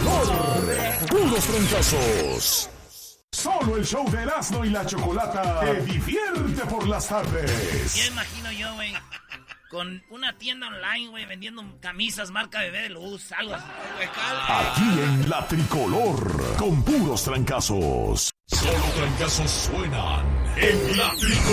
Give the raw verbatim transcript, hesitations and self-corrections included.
tricolor. Puros trancazos. Solo el show de Erasmo y la Chocolata te divierte por las tardes. Ya imagino yo, güey, con una tienda online, güey, vendiendo camisas marca Bebé de Luz, algo así. Aquí en la Tricolor, con puros trancazos. Solo trancazos suenan en la tricolor.